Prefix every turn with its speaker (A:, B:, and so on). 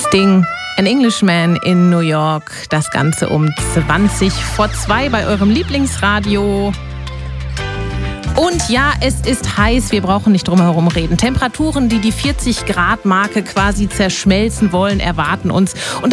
A: Sting, An Englishman in New York. Das Ganze um 2:20 bei eurem Lieblingsradio. Und ja, es ist heiß, wir brauchen nicht drum herum reden. Temperaturen, die die 40-Grad-Marke quasi zerschmelzen wollen, erwarten uns. Und